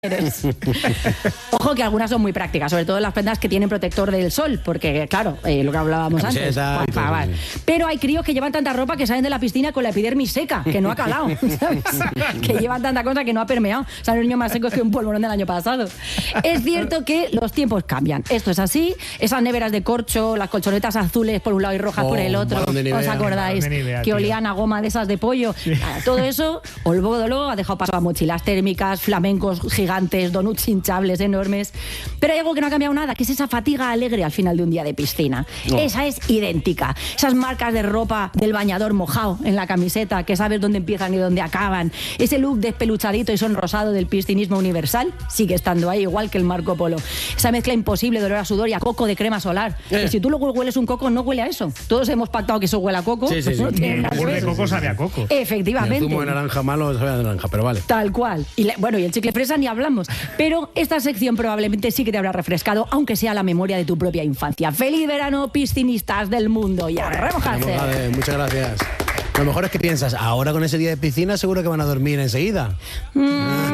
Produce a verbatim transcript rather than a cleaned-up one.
Eres. Ojo que algunas son muy prácticas, sobre todo las prendas que tienen protector del sol, porque claro, eh, lo que hablábamos antes. Pa, pa, pa. Pero hay críos que llevan tanta ropa que salen de la piscina con la epidermis seca, que no ha calado, ¿sabes? Que llevan tanta cosa que no ha permeado. O sea, los niños más secos que un polvorón del año pasado. Es cierto que los tiempos cambian. Esto es así. Esas neveras de corcho, las colchonetas azules por un lado y rojas oh, por el otro. ¿Os acordáis? Idea, que olían a goma de esas de pollo. Sí. Todo eso, Olvodolo ha dejado paso a mochilas térmicas, flamencos gigantes, gigantes, donuts hinchables enormes. Pero hay algo que no ha cambiado nada, que es esa fatiga alegre al final de un día de piscina. Oh. Esa es idéntica. Esas marcas de ropa del bañador mojado en la camiseta, que sabes dónde empiezan y dónde acaban. Ese look despeluchadito y sonrosado del piscinismo universal sigue estando ahí, igual que el Marco Polo. Esa mezcla imposible de olor a sudor y a coco de crema solar. Eh. Y si tú luego hueles un coco, no huele a eso. Todos hemos pactado que eso huele a coco. Sí, sí, pues sí. no tiene nada que ver. El coco sabe a coco. Efectivamente. El zumo de naranja malo sabe a naranja, pero vale. Tal cual. Y le, bueno, y el chicle fresa ni hablamos. Pero esta sección probablemente sí que te habrá refrescado, aunque sea la memoria de tu propia infancia. ¡Feliz verano, piscinistas del mundo! Y a remojarse. Muchas gracias. Lo mejor es que piensas, ahora con ese día de piscina seguro que van a dormir enseguida. Mm.